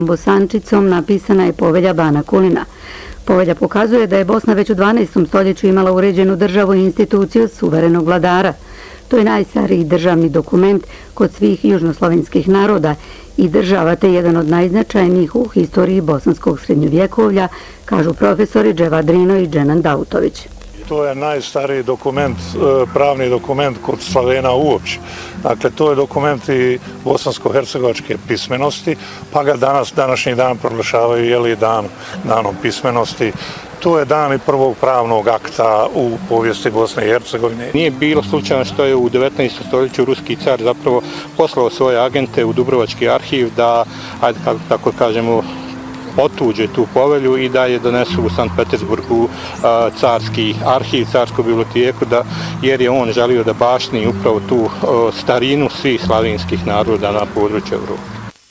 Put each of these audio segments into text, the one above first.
bosančicom napisana je Povelja Bana Kulina. Povelja pokazuje da je Bosna već u 12. stoljeću imala uređenu državu i instituciju suverenog vladara. To je najstariji državni dokument kod svih južnoslovenskih naroda i država te jedan od najznačajnijih u historiji bosanskog srednjovjekovlja, kažu profesori Dževad Drino i Dženan Dautović. To je najstariji dokument, pravni dokument kod Slavena uopće. Dakle, to je dokument i bosansko-hercegovačke pismenosti, pa ga današnji dan proglašavaju danom pismenosti. To je dan i prvog pravnog akta u povijesti Bosne i Hercegovine. Nije bilo slučajno što je u 19. stoljeću ruski car zapravo poslao svoje agente u Dubrovački arhiv da, ajde tako kažemo, otuđe tu povelju i da je donesu u Sankt Petersburgu carski arhiv, carsku biblioteku, jer je on želio da baštini upravo tu starinu svih slavinskih naroda na području Evrope.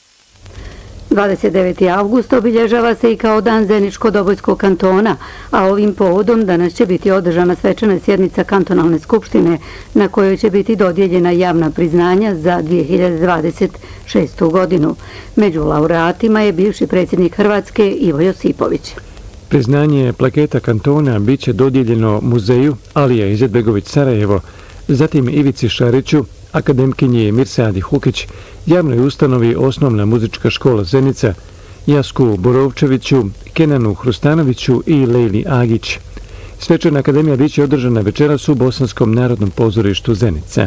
29. avgust obilježava se i kao dan Zeničko-Dobojskog kantona, a ovim povodom danas će biti održana svečana sjednica kantonalne skupštine na kojoj će biti dodijeljena javna priznanja za 2026. godinu. Među laureatima je bivši predsjednik Hrvatske Ivo Josipović. Priznanje plaketa kantona bit će dodijeljeno muzeju Alija Izetbegović Sarajevo, zatim Ivici Šariću, akademkinji Mirsadi Hukić, javnoj ustanovi Osnovna muzička škola Zenica, Jasku Borovčeviću, Kenanu Hrustanoviću i Lejli Agić. Svečana akademija bit će održana večeras u Bosanskom narodnom pozorištu Zenica.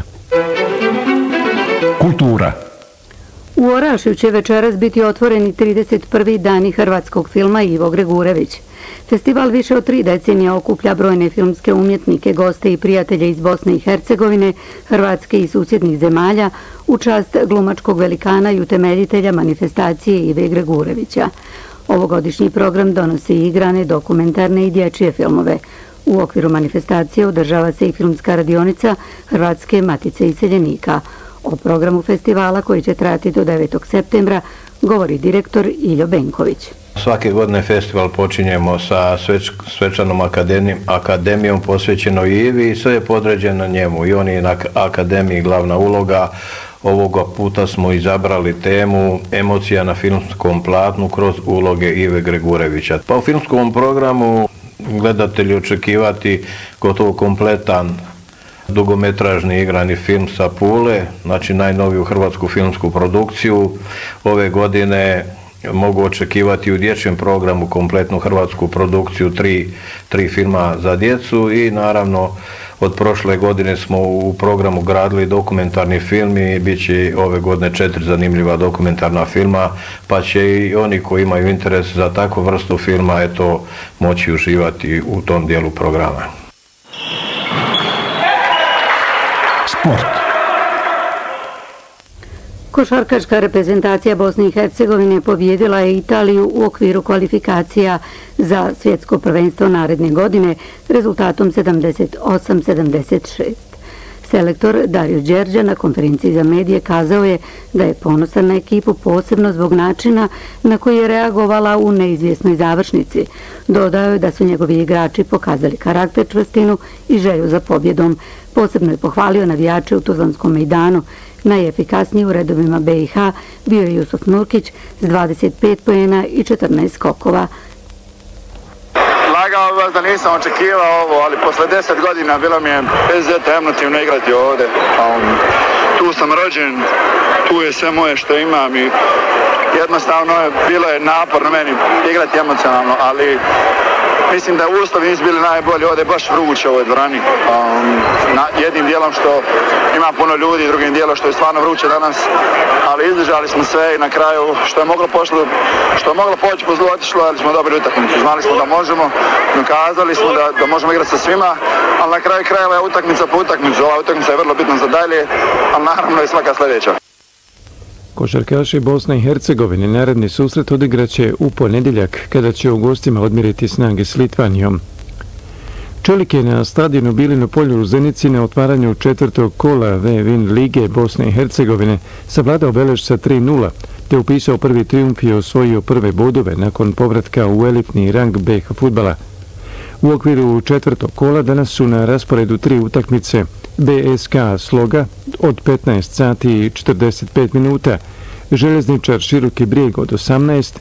Kultura. U Orašju će večeras biti otvoreni 31. dani hrvatskog filma Ivo Gregurević. Festival više od 3 decenije okuplja brojne filmske umjetnike, goste i prijatelje iz Bosne i Hercegovine, Hrvatske i susjednih zemalja u čast glumačkog velikana i utemeljitelja manifestacije Ive Gregurevića. Ovogodišnji program donosi igrane, dokumentarne i dječje filmove. U okviru manifestacije održava se i filmska radionica Hrvatske matice iseljenika. O programu festivala koji će trajati do 9. septembra govori direktor Iljo Benković. Svake godine festival počinjemo sa svečanom akademijom posvećeno Ivi i sve je podređeno njemu i on je na akademiji glavna uloga. Ovoga puta smo izabrali temu emocija na filmskom platnu kroz uloge Ive Gregurevića. Pa u filmskom programu gledatelji očekivati gotovo kompletan dugometražni igrani film sa Pule, znači najnoviju hrvatsku filmsku produkciju. Ove godine mogu očekivati u dječjem programu kompletnu hrvatsku produkciju, tri filma za djecu i naravno od prošle godine smo u programu gradili dokumentarni film i bit će ove godine 4 zanimljiva dokumentarna filma, pa će i oni koji imaju interes za takvu vrstu filma moći uživati u tom dijelu programa. Sport. Košarkaška reprezentacija Bosne i Hercegovine pobijedila je Italiju u okviru kvalifikacija za svjetsko prvenstvo naredne godine rezultatom 78-76. Selektor Dario Đerđa na konferenciji za medije kazao je da je ponosan na ekipu posebno zbog načina na koji je reagovala u neizvjesnoj završnici. Dodao je da su njegovi igrači pokazali karakter, čvrstinu i želju za pobjedom. Posebno je pohvalio navijače u Tuzlanskom mejdanu. Najefikasniji u redovima BiH bio je Jusuf Nurkić s 25 poena i 14 skokova. Lagao vas da nisam očekivao ovo, ali posle 10 godina bilo mi je izuzetno emotivno igrati ovdje. Tu sam rođen, tu je sve moje što imam i jednostavno bilo je naporno meni igrati emocionalno, ali mislim da uslovi nisu bili najbolji, ovdje je baš vruće u ovoj dvorani. Jednim dijelom što ima puno ljudi, drugim dijelom što je stvarno vruće danas, ali izdržali smo sve i na kraju što je moglo poći po zlu otišlo, ali smo dobili utakmicu. Znali smo da možemo, dokazali smo da možemo igrati sa svima, ali na kraju krajeva je utakmica po utakmicu. Ova utakmica je vrlo bitna za dalje, ali naravno i svaka sljedeća. Košarkaši Bosne i Hercegovine naredni susret odigraće u ponedjeljak kada će u gostima odmiriti snage s Litvanijom. Čelik je na stadionu Bilino polju u Zenici na otvaranju 4. kola V-Win Lige Bosne i Hercegovine savladao Beleš sa 3:0, te upisao prvi trijumf i osvojio prve bodove nakon povratka u elitni rang BiH fudbala. U okviru 4. kola danas su na rasporedu 3 utakmice: BSK Sloga od 15 sati i 45 minuta, Željezničar Široki Brijeg od 18